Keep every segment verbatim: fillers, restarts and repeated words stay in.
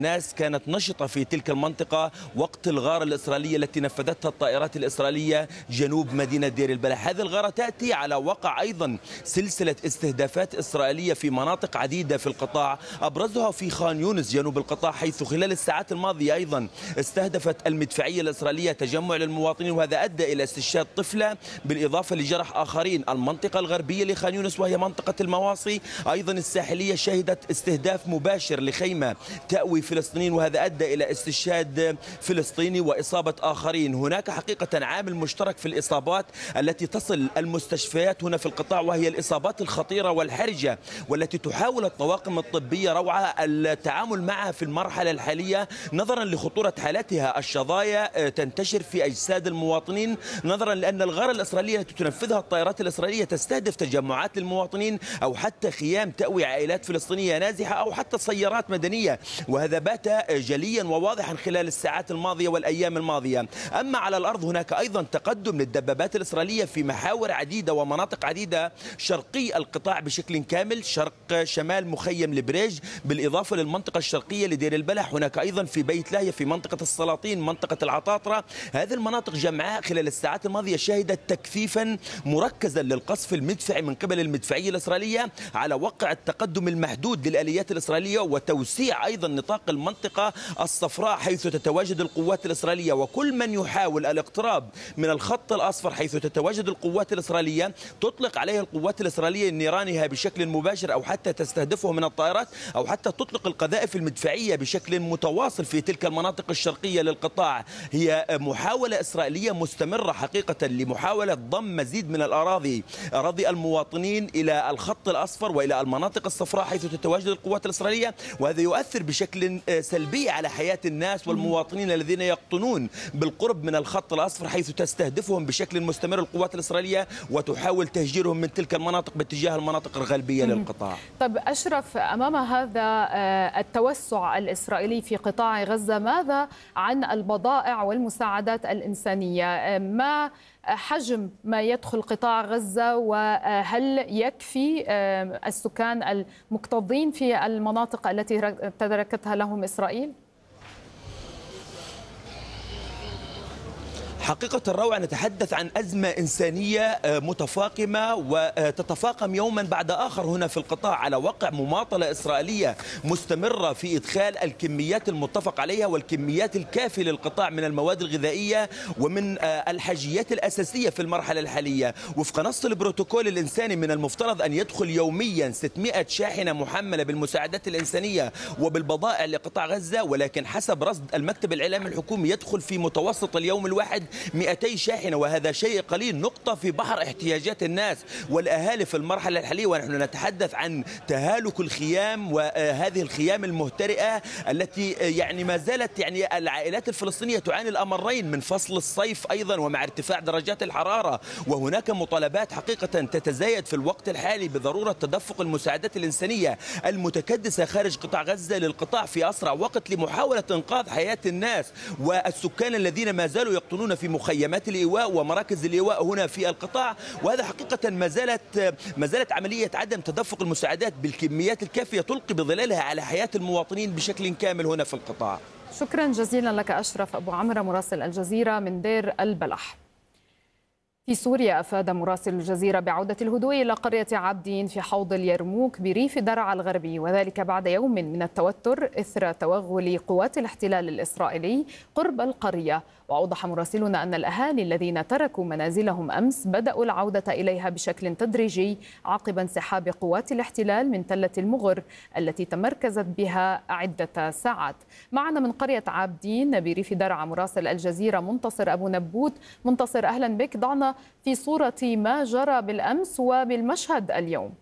ناس كانت نشطة في تلك المنطقة وقت الغارة الإسرائيلية التي نفذتها الطائرات الإسرائيلية جنوب مدينة دير البلح. هذه الغارة تأتي على وقع أيضا سلسلة استهدافات إسرائيلية في مناطق عديدة في القطاع، أبرزها في خان يونس جنوب القطاع، حيث خلال الساعات الماضية أيضا استهدفت المدفعية الإسرائيلية تجمع للمواطنين، وهذا أدى إلى استشهاد طفلة بالإضافة لجرح آخرين. المنطقة الغربية لخان يونس وهي منطقة المواصي أيضا الساحلية شهدت استهداف مباشر لخيمة تأوي فلسطينيين، وهذا أدى إلى استشهاد فلسطيني وإصابة آخرين. هناك حقيقة عامل مشترك في الإصابات التي تصل المستشفيات هنا في القطاع، وهي الإصابات الخطيرة والحرجة، والتي تحاول الطواقم الطبية روعة التعامل معها في المرحلة الحالية نظرا لخطورة حالتها. الشظايا تنتشر في أجساد المواطنين نظرا لأن الغارة الإسرائيلية التي تنفذها الطائرات الإسرائيلية تستهدف تجمعات للمواطنين أو حتى خيام تأوي عائلات فلسطينية نازحة أو حتى سيارات مدنية، وهذا بات جليا وواضحا خلال الساعات الماضية والأيام الماضية. أما على الأرض هناك أيضا تقدم للدبابات الإسرائيلية في محاور عديدة ومناطق عديدة شرقي القطاع بشكل كامل، شرق شمال مخيم البريج بالإضافة للمنطقة الشرقية لدير البلح، هناك أيضا في بيت لاهيا في منطقة السلاطين منطقة العطاطرة. هذه المناطق جمعاء خلال الساعات الماضية شهدت تكثيفا مركزا للقصف المدفعي من قبل المدفعية الإسرائيلية على وقع التقدم المحدود للآليات الإسرائيلية وتوسيع أيضا نطاق المنطقة الصفراء حيث تتواجد القوات الإسرائيلية. وكل من يحاول الاقتراب من الخط الأصفر حيث تتواجد القوات الإسرائيلية تطلق عليه القوات الإسرائيلية نيرانها بشكل مباشر أو حتى تستهدفه من الطائرات أو حتى تطلق القذائف المدفعية بشكل متواصل في تلك المناطق الشرقية للقطاع. هي محاولة إسرائيلية مستمرة حقيقة لمحاولة ضم مزيد من الأراضي أراضي المواطنين إلى الخط الأصفر وإلى المناطق الصفراء حيث تتواجد القوات الإسرائيلية، وهذا يؤثر بشكل سلبي على حياة الناس والمواطنين الذين يقطنون بالقرب من الخط الأصفر حيث تستهدفهم بشكل مستمر القوات الإسرائيلية وتحاول تهجيرهم من تلك المناطق باتجاه المناطق الغربية للقطاع. طيب أشرف، أمام هذا التوسع الإسرائيلي في قطاع غزة ماذا عن البضائع والمساعدات الإنسانية؟ ما حجم ما يدخل قطاع غزة وهل يكفي السكان المكتظين في المناطق التي تركتها لهم إسرائيل؟ حقيقة الروعة نتحدث عن أزمة إنسانية متفاقمة وتتفاقم يوما بعد آخر هنا في القطاع على وقع مماطلة إسرائيلية مستمرة في إدخال الكميات المتفق عليها والكميات الكافية للقطاع من المواد الغذائية ومن الحاجيات الأساسية في المرحلة الحالية. وفق نص البروتوكول الإنساني من المفترض أن يدخل يوميا ستمائة شاحنة محملة بالمساعدات الإنسانية وبالبضائع لقطاع غزة، ولكن حسب رصد المكتب الإعلامي الحكومي يدخل في متوسط اليوم الواحد مئتي شاحنة، وهذا شيء قليل، نقطة في بحر احتياجات الناس والأهالي في المرحلة الحالية. ونحن نتحدث عن تهالك الخيام وهذه الخيام المهترئة التي يعني ما زالت يعني العائلات الفلسطينية تعاني الأمرين من فصل الصيف أيضا ومع ارتفاع درجات الحرارة. وهناك مطالبات حقيقة تتزايد في الوقت الحالي بضرورة تدفق المساعدات الإنسانية المتكدسة خارج قطاع غزة للقطاع في أسرع وقت لمحاولة إنقاذ حياة الناس والسكان الذين ما زالوا يقطنون في مخيمات الإيواء ومراكز الإيواء هنا في القطاع. وهذا حقيقة ما زالت ما زالت عملية عدم تدفق المساعدات بالكميات الكافية تلقي بظلالها على حياة المواطنين بشكل كامل هنا في القطاع. شكرا جزيلا لك أشرف أبو عمرو مراسل الجزيرة من دير البلح. في سوريا أفاد مراسل الجزيرة بعودة الهدوء إلى قرية عابدين في حوض اليرموك بريف درعا الغربي، وذلك بعد يوم من التوتر إثر توغل قوات الاحتلال الإسرائيلي قرب القرية. وأوضح مراسلنا أن الأهالي الذين تركوا منازلهم أمس بدأوا العودة إليها بشكل تدريجي عقب انسحاب قوات الاحتلال من تلة المغر التي تمركزت بها عدة ساعات. معنا من قرية عابدين بريف درعا مراسل الجزيرة منتصر أبو نبوت. منتصر، أهلا بك، ضعنا في صورة ما جرى بالأمس وبالمشهد اليوم.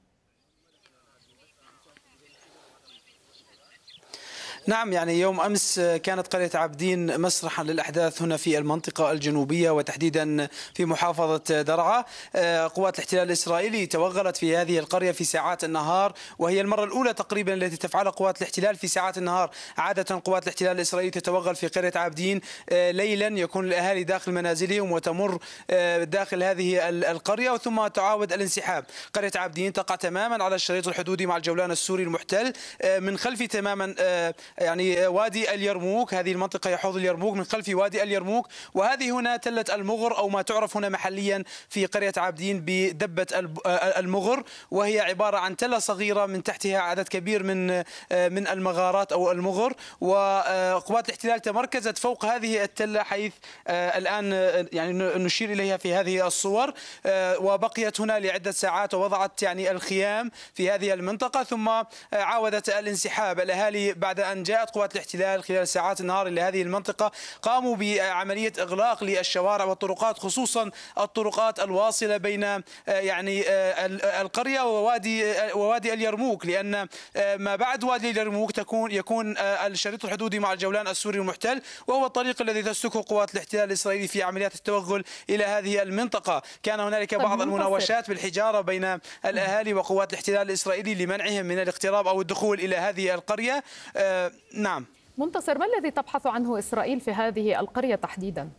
نعم، يعني يوم أمس كانت قرية عابدين مسرحا للأحداث هنا في المنطقة الجنوبية وتحديدا في محافظة درعا. قوات الاحتلال الإسرائيلي توغلت في هذه القرية في ساعات النهار، وهي المرة الأولى تقريبا التي تفعلها قوات الاحتلال في ساعات النهار. عادة قوات الاحتلال الإسرائيلي تتوغل في قرية عابدين ليلا، يكون الأهالي داخل منازلهم وتمر داخل هذه القرية ثم تعاود الانسحاب. قرية عابدين تقع تماما على الشريط الحدودي مع الجولان السوري المحتل، من خلف تماما يعني وادي اليرموك. هذه المنطقة يحوض اليرموك، من خلف وادي اليرموك، وهذه هنا تلة المغر أو ما تعرف هنا محليا في قرية عابدين بدبة المغر، وهي عبارة عن تلة صغيرة من تحتها عدد كبير من من المغارات أو المغر، وقوات الاحتلال تمركزت فوق هذه التلة حيث الآن يعني نشير إليها في هذه الصور، وبقيت هنا لعدة ساعات ووضعت يعني الخيام في هذه المنطقة، ثم عاودت الانسحاب. الأهالي بعد أن جاءت قوات الاحتلال خلال ساعات النهار إلى هذه المنطقة قاموا بعملية إغلاق للشوارع والطرقات، خصوصا الطرقات الواصلة بين يعني القرية ووادي ووادي اليرموك، لأن ما بعد وادي اليرموك تكون يكون الشريط الحدودي مع الجولان السوري المحتل، وهو الطريق الذي تسلكه قوات الاحتلال الإسرائيلي في عمليات التوغل إلى هذه المنطقة. كان هنالك بعض المناوشات بالحجارة بين الأهالي وقوات الاحتلال الإسرائيلي لمنعهم من الاقتراب أو الدخول إلى هذه القرية. آه نعم منتصر، ما الذي تبحث عنه إسرائيل في هذه القرية تحديدا؟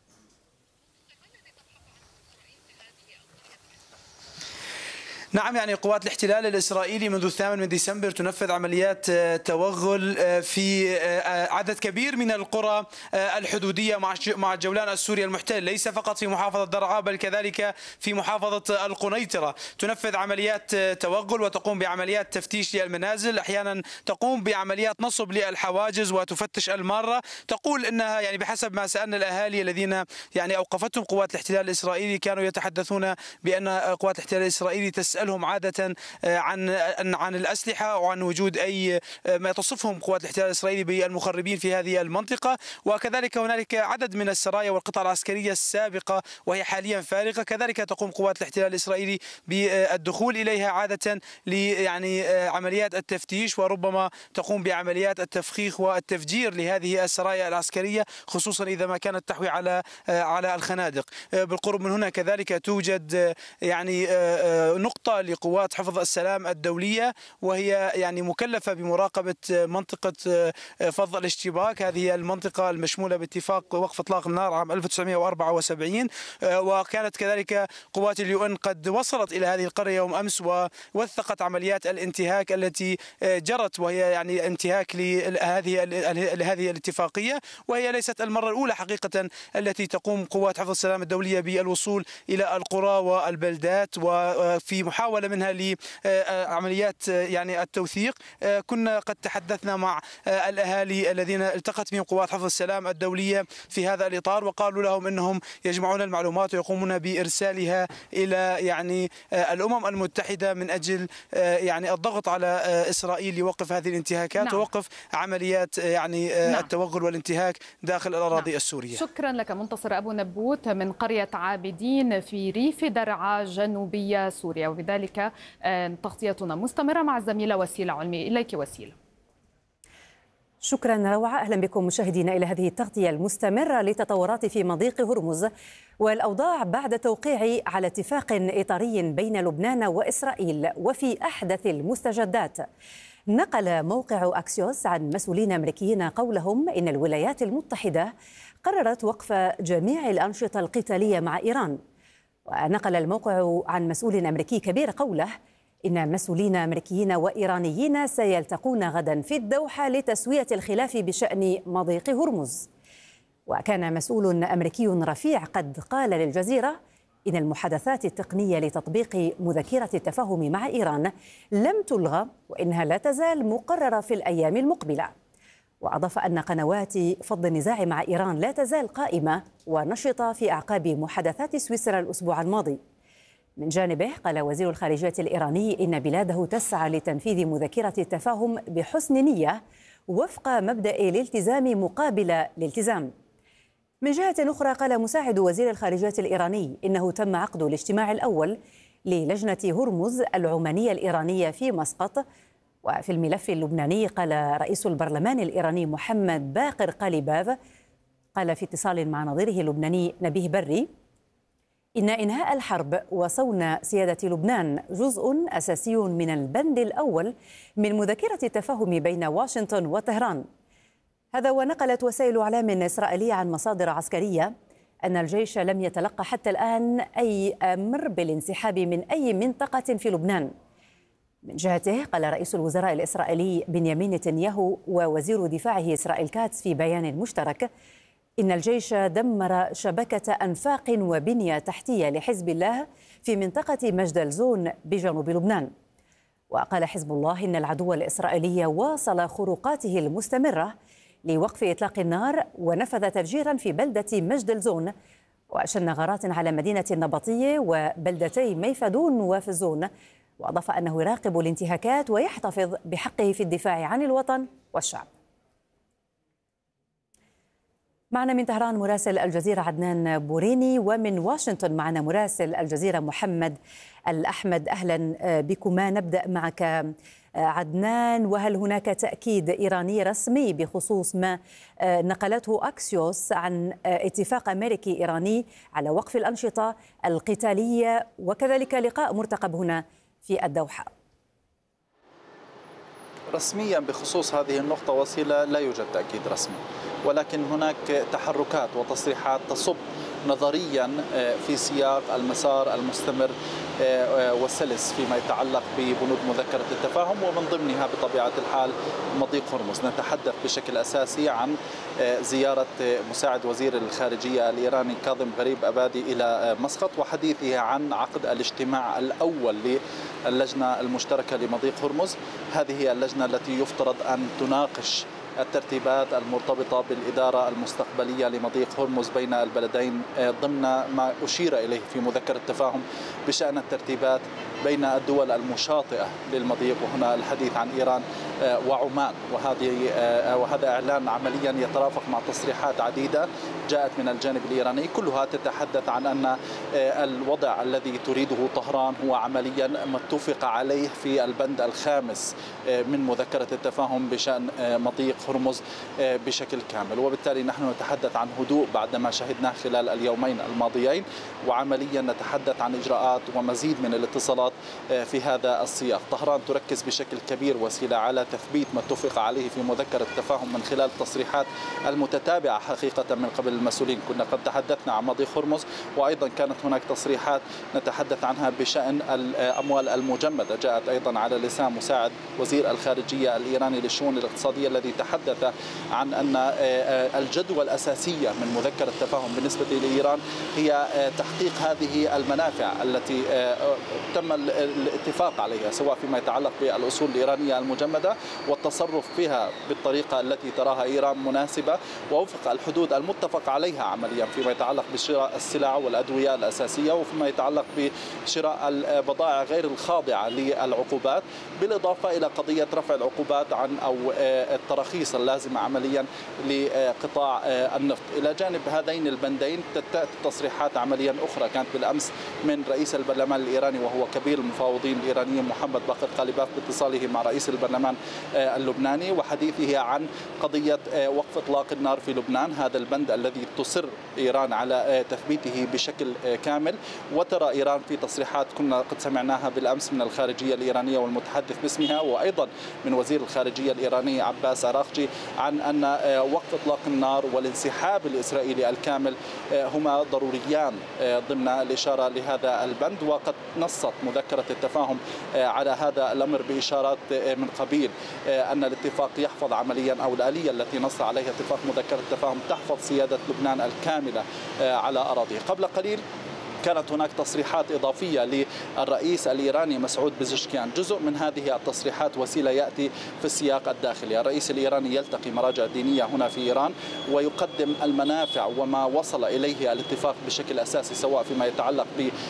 نعم، يعني قوات الاحتلال الإسرائيلي منذ الثامن من ديسمبر تنفذ عمليات توغل في عدد كبير من القرى الحدودية مع الجولان السوري المحتل، ليس فقط في محافظة درعا بل كذلك في محافظة القنيطرة. تنفذ عمليات توغل وتقوم بعمليات تفتيش للمنازل، أحيانا تقوم بعمليات نصب للحواجز وتفتش المارة. تقول أنها يعني بحسب ما سألنا الأهالي الذين يعني أوقفتهم قوات الاحتلال الإسرائيلي كانوا يتحدثون بأن قوات الاحتلال الإسرائيلي تسأل لهم عادة عن عن الأسلحة وعن وجود أي ما تصفهم قوات الاحتلال الإسرائيلي بالمخربين في هذه المنطقة، وكذلك هنالك عدد من السرايا والقطع العسكرية السابقة وهي حاليا فارغة. كذلك تقوم قوات الاحتلال الإسرائيلي بالدخول إليها عادة يعني عمليات التفتيش، وربما تقوم بعمليات التفخيخ والتفجير لهذه السرايا العسكرية، خصوصا إذا ما كانت تحوي على على الخنادق. بالقرب من هنا كذلك توجد يعني نقطة لقوات حفظ السلام الدولية، وهي يعني مكلفة بمراقبة منطقة فض الاشتباك. هذه المنطقة المشمولة باتفاق وقف إطلاق النار عام ألف وتسعمئة وأربعة وسبعين، وكانت كذلك قوات اليو ان قد وصلت إلى هذه القرية يوم أمس ووثقت عمليات الانتهاك التي جرت، وهي يعني انتهاك لهذه هذه الاتفاقية، وهي ليست المرة الأولى حقيقة التي تقوم قوات حفظ السلام الدولية بالوصول إلى القرى والبلدات، وفي محاولة منها لعمليات يعني التوثيق. كنا قد تحدثنا مع الأهالي الذين التقت بهم قوات حفظ السلام الدولية في هذا الإطار، وقالوا لهم أنهم يجمعون المعلومات ويقومون بإرسالها إلى يعني الأمم المتحدة من أجل يعني الضغط على إسرائيل لوقف هذه الانتهاكات. نعم. ووقف عمليات يعني نعم. التوغل والانتهاك داخل الأراضي نعم. السورية. شكرا لك منتصر أبو نبوت من قرية عابدين في ريف درعا جنوبية سوريا. وبذلك تغطيتنا مستمرة مع الزميلة وسيلة علمي. إليك وسيلة. شكرا روعة، أهلا بكم مشاهدينا إلى هذه التغطية المستمرة لتطورات في مضيق هرمز والأوضاع بعد توقيع على اتفاق إطاري بين لبنان وإسرائيل. وفي أحدث المستجدات نقل موقع أكسيوس عن مسؤولين أمريكيين قولهم إن الولايات المتحدة قررت وقف جميع الأنشطة القتالية مع إيران. ونقل الموقع عن مسؤول أمريكي كبير قوله إن مسؤولين أمريكيين وإيرانيين سيلتقون غدا في الدوحة لتسوية الخلاف بشأن مضيق هرمز. وكان مسؤول أمريكي رفيع قد قال للجزيرة إن المحادثات التقنية لتطبيق مذكرة التفاهم مع إيران لم تلغى وإنها لا تزال مقررة في الأيام المقبلة. وأضاف أن قنوات فض النزاع مع إيران لا تزال قائمة ونشطة في أعقاب محادثات سويسرا الأسبوع الماضي. من جانبه قال وزير الخارجية الإيراني إن بلاده تسعى لتنفيذ مذكرة التفاهم بحسن نية وفق مبدأ الالتزام مقابل الالتزام. من جهة أخرى قال مساعد وزير الخارجية الإيراني إنه تم عقد الاجتماع الأول للجنة هرمز العمانية الإيرانية في مسقط. وفي الملف اللبناني قال رئيس البرلمان الإيراني محمد باقر قاليباف قال في اتصال مع نظيره اللبناني نبيه بري إن إنهاء الحرب وصون سيادة لبنان جزء أساسي من البند الأول من مذكرة التفاهم بين واشنطن وطهران. هذا ونقلت وسائل إعلام إسرائيلية عن مصادر عسكرية أن الجيش لم يتلقى حتى الآن أي أمر بالانسحاب من أي منطقة في لبنان. من جهته قال رئيس الوزراء الإسرائيلي بنيامين نتنياهو ووزير دفاعه إسرائيل كاتس في بيان مشترك إن الجيش دمر شبكة أنفاق وبنية تحتية لحزب الله في منطقة مجدل-زون بجنوب لبنان. وقال حزب الله إن العدو الإسرائيلي واصل خروقاته المستمرة لوقف إطلاق النار ونفذ تفجيرا في بلدة مجدل-زون وأشن غارات على مدينة النبطية وبلدتي ميفدون وفزون. وأضاف أنه يراقب الانتهاكات ويحتفظ بحقه في الدفاع عن الوطن والشعب. معنا من طهران مراسل الجزيرة عدنان بوريني، ومن واشنطن معنا مراسل الجزيرة محمد الأحمد. أهلا بكما. نبدأ معك عدنان، وهل هناك تأكيد إيراني رسمي بخصوص ما نقلته أكسيوس عن اتفاق أمريكي إيراني على وقف الأنشطة القتالية وكذلك لقاء مرتقب هنا في الدوحة؟ رسميا بخصوص هذه النقطة وسيلة لا يوجد تأكيد رسمي، ولكن هناك تحركات وتصريحات تصب نظريا في سياق المسار المستمر والسلس فيما يتعلق ببنود مذكرة التفاهم، ومن ضمنها بطبيعة الحال مضيق هرمز. نتحدث بشكل أساسي عن زيارة مساعد وزير الخارجية الإيراني كاظم غريب أبادي إلى مسقط، وحديثه عن عقد الاجتماع الأول للجنة المشتركة لمضيق هرمز. هذه هي اللجنة التي يفترض أن تناقش الترتيبات المرتبطة بالإدارة المستقبلية لمضيق هرمز بين البلدين ضمن ما أشير إليه في مذكرة التفاهم بشأن الترتيبات بين الدول المشاطئة للمضيق، وهنا الحديث عن إيران وعمان. وهذه وهذا إعلان عمليا يترافق مع تصريحات عديدة جاءت من الجانب الإيراني، كلها تتحدث عن أن الوضع الذي تريده طهران هو عمليا ما اتفق عليه في البند الخامس من مذكرة التفاهم بشأن مضيق هرمز بشكل كامل. وبالتالي نحن نتحدث عن هدوء بعد ما شهدناه خلال اليومين الماضيين، وعمليا نتحدث عن إجراءات ومزيد من الاتصالات في هذا السياق. طهران تركز بشكل كبير وسيلة على تثبيت ما اتفق عليه في مذكرة التفاهم من خلال التصريحات المتتابعة حقيقة من قبل المسؤولين. كنا قد تحدثنا عن مضيق هرمز، وأيضا كانت هناك تصريحات نتحدث عنها بشأن الأموال المجمدة، جاءت أيضا على لسان مساعد وزير الخارجية الإيراني للشؤون الاقتصادية الذي تحدث عن أن الجدوى الأساسية من مذكرة التفاهم بالنسبة لإيران هي تحقيق هذه المنافع التي تم الاتفاق عليها، سواء فيما يتعلق بالأصول الإيرانية المجمدة والتصرف فيها بالطريقة التي تراها إيران مناسبة ووفق الحدود المتفق عليها عمليا فيما يتعلق بشراء السلع والأدوية الأساسية، وفيما يتعلق بشراء البضائع غير الخاضعة للعقوبات، بالإضافة إلى قضية رفع العقوبات عن أو التراخيص اللازمة عمليا لقطاع النفط. إلى جانب هذين البندين تأتي تصريحات عمليا أخرى كانت بالأمس من رئيس البرلمان الإيراني وهو كبير المفاوضين الإيرانيين محمد باقر قالباف باتصاله مع رئيس البرلمان اللبناني وحديثه عن قضية وقف إطلاق النار في لبنان، هذا البند الذي تصر إيران على تثبيته بشكل كامل. وترى إيران في تصريحات كنا قد سمعناها بالأمس من الخارجية الإيرانية والمتحدث باسمها وأيضا من وزير الخارجية الإيراني عباس عراقجي عن أن وقف إطلاق النار والانسحاب الإسرائيلي الكامل هما ضروريان ضمن الإشارة لهذا البند. وقد نصت مذكرة التفاهم على هذا الأمر بإشارات من قبيل أن الاتفاق يحفظ عمليا أو الآلية التي نص عليها اتفاق مذكرة التفاهم تحفظ سيادة لبنان الكاملة على أراضيه. قبل قليل كانت هناك تصريحات إضافية للرئيس الإيراني مسعود بزشكيان. جزء من هذه التصريحات وسيلة يأتي في السياق الداخلي. الرئيس الإيراني يلتقي مراجع دينية هنا في إيران ويقدم المنافع وما وصل إليه الاتفاق بشكل أساسي، سواء فيما يتعلق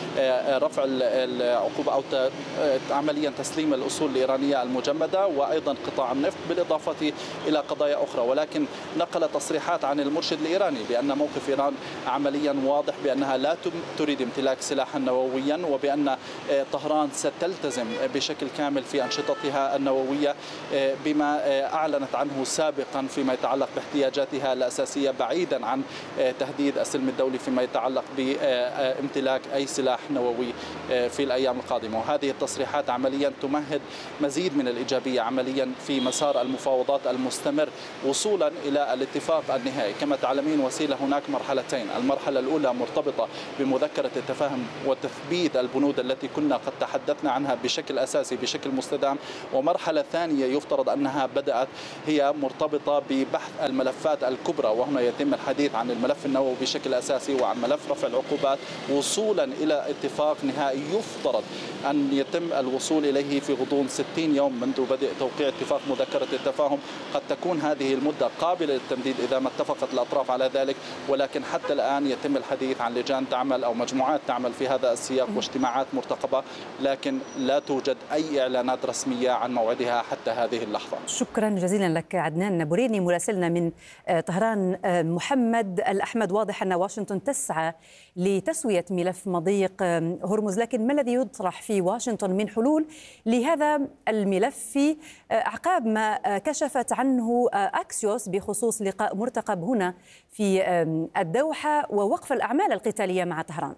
برفع العقوبة أو عمليا تسليم الأصول الإيرانية المجمدة وأيضا قطاع النفط، بالإضافة إلى قضايا أخرى. ولكن نقل تصريحات عن المرشد الإيراني بأن موقف إيران عمليا واضح بأنها لا تريد امتلاك سلاحا نوويا، وبأن طهران ستلتزم بشكل كامل في أنشطتها النووية بما أعلنت عنه سابقا فيما يتعلق باحتياجاتها الأساسية، بعيدا عن تهديد السلم الدولي فيما يتعلق بامتلاك أي سلاح نووي في الأيام القادمة. وهذه التصريحات عمليا تمهد مزيد من الإيجابية عمليا في مسار المفاوضات المستمر وصولا إلى الاتفاق النهائي. كما تعلمين وسيلة هناك مرحلتين، المرحلة الأولى مرتبطة بمذكرة مذكرة التفاهم وتثبيت البنود التي كنا قد تحدثنا عنها بشكل أساسي بشكل مستدام. ومرحلة ثانية يفترض أنها بدأت هي مرتبطة ببحث الملفات الكبرى، وهنا يتم الحديث عن الملف النووي بشكل أساسي وعن ملف رفع العقوبات وصولا إلى اتفاق نهائي يفترض أن يتم الوصول إليه في غضون ستين يوم منذ بدء توقيع اتفاق مذكرة التفاهم. قد تكون هذه المدة قابلة للتمديد إذا ما اتفقت الأطراف على ذلك، ولكن حتى الآن يتم الحديث عن لجان تعمل أو مجموعات تعمل في هذا السياق واجتماعات مرتقبة، لكن لا توجد أي إعلانات رسمية عن موعدها حتى هذه اللحظة. شكرا جزيلا لك عدنان نابوريني مراسلنا من طهران. محمد الأحمد، واضح أن واشنطن تسعى لتسوية ملف مضيق هرمز، لكن ما الذي يطرح في واشنطن من حلول لهذا الملف في أعقاب ما كشفت عنه أكسيوس بخصوص لقاء مرتقب هنا في الدوحة ووقف الأعمال القتالية مع طهران؟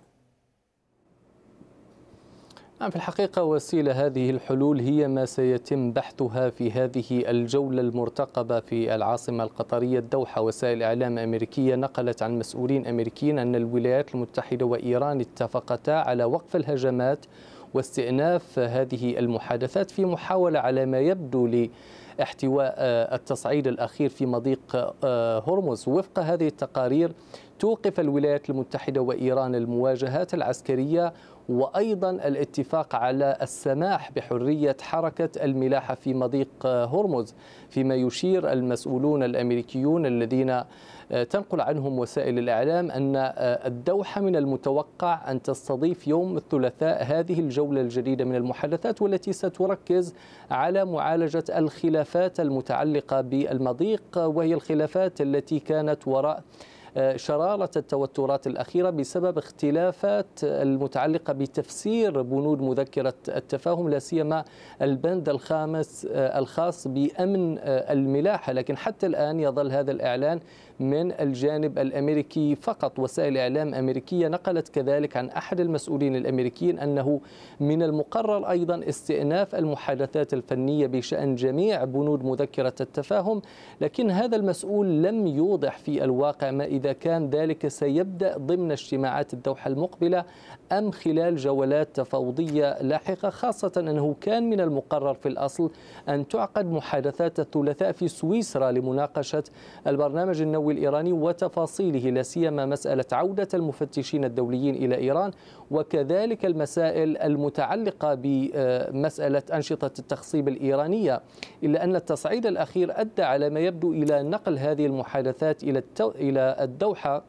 في الحقيقة وسيلة هذه الحلول هي ما سيتم بحثها في هذه الجولة المرتقبة في العاصمة القطرية الدوحة. وسائل إعلام أمريكية نقلت عن مسؤولين أمريكيين أن الولايات المتحدة وإيران اتفقتا على وقف الهجمات واستئناف هذه المحادثات في محاولة على ما يبدو لاحتواء التصعيد الأخير في مضيق هرمز. وفق هذه التقارير توقف الولايات المتحدة وإيران المواجهات العسكرية وأيضا الاتفاق على السماح بحرية حركة الملاحة في مضيق هرمز، فيما يشير المسؤولون الأمريكيون الذين تنقل عنهم وسائل الإعلام أن الدوحة من المتوقع أن تستضيف يوم الثلاثاء هذه الجولة الجديدة من المحادثات، والتي ستركز على معالجة الخلافات المتعلقة بالمضيق، وهي الخلافات التي كانت وراء شرارة التوترات الأخيرة بسبب اختلافات المتعلقة بتفسير بنود مذكرة التفاهم، لا سيما البند الخامس الخاص بأمن الملاحة. لكن حتى الآن يظل هذا الإعلان من الجانب الأمريكي فقط. وسائل إعلام أمريكية نقلت كذلك عن أحد المسؤولين الأمريكيين أنه من المقرر أيضا استئناف المحادثات الفنية بشأن جميع بنود مذكرة التفاهم، لكن هذا المسؤول لم يوضح في الواقع ما إذا كان ذلك سيبدأ ضمن اجتماعات الدوحة المقبلة أم خلال جولات تفاوضية لاحقة، خاصة أنه كان من المقرر في الأصل أن تعقد محادثات الثلاثاء في سويسرا لمناقشة البرنامج النووي الإيراني وتفاصيله، لا سيما مسألة عودة المفتشين الدوليين إلى إيران، وكذلك المسائل المتعلقة بمسألة أنشطة التخصيب الإيرانية. إلا أن التصعيد الأخير أدى على ما يبدو إلى نقل هذه المحادثات إلى إلى الدوحة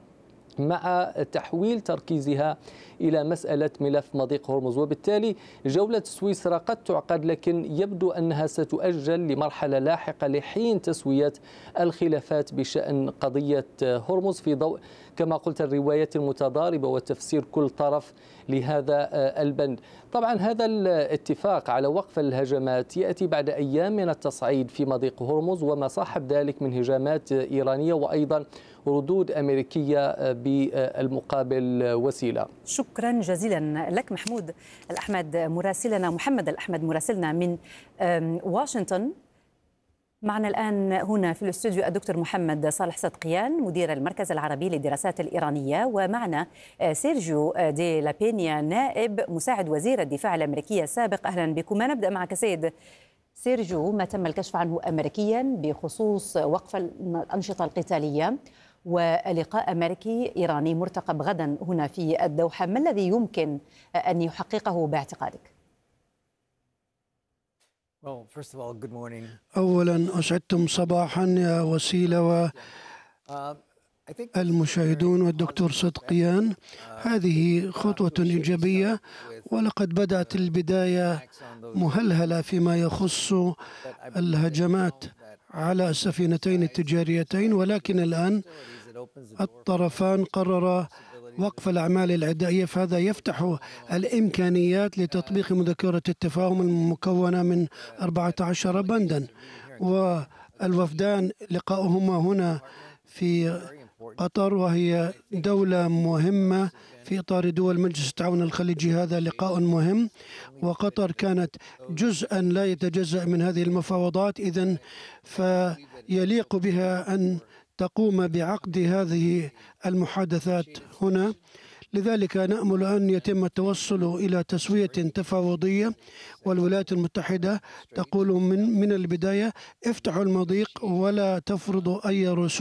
مع تحويل تركيزها إلى مسألة ملف مضيق هرمز، وبالتالي جولة سويسرا قد تعقد، لكن يبدو أنها ستؤجل لمرحلة لاحقة لحين تسوية الخلافات بشأن قضية هرمز في ضوء كما قلت الروايات المتضاربة وتفسير كل طرف لهذا البند. طبعا هذا الاتفاق على وقف الهجمات يأتي بعد أيام من التصعيد في مضيق هرمز وما صاحب ذلك من هجمات إيرانية وأيضا ردود أمريكية بالمقابل وسيلة. شكرا جزيلا لك محمود الأحمد مراسلنا محمد الأحمد مراسلنا من واشنطن. معنا الآن هنا في الاستوديو الدكتور محمد صالح صدقيان مدير المركز العربي للدراسات الإيرانية، ومعنا سيرجيو دي لابينيا نائب مساعد وزير الدفاع الأمريكي السابق. أهلا بكم. ما نبدأ معك سيد سيرجيو، ما تم الكشف عنه أمريكيا بخصوص وقف الأنشطة القتالية ولقاء أمريكي إيراني مرتقب غدا هنا في الدوحة، ما الذي يمكن أن يحققه باعتقادك؟ أولا أسعدتم صباحا يا وسيلة والمشاهدون والدكتور صدقيان. هذه خطوة إيجابية، ولقد بدأت البداية مهلهلة فيما يخص الهجمات على السفينتين التجاريتين، ولكن الآن الطرفان قررا وقف الأعمال العدائية، فهذا يفتح الإمكانيات لتطبيق مذكرة التفاهم المكونة من أربعة عشر بندا. والوفدان لقاؤهما هنا في قطر، وهي دولة مهمة في إطار دول مجلس التعاون الخليجي. هذا لقاء مهم، وقطر كانت جزءا لا يتجزأ من هذه المفاوضات، إذن فيليق بها أن تقوم بعقد هذه المحادثات هنا. لذلك نأمل أن يتم التوصل إلى تسوية تفاوضية، والولايات المتحدة تقول من من البداية افتحوا المضيق ولا تفرضوا أي رسوم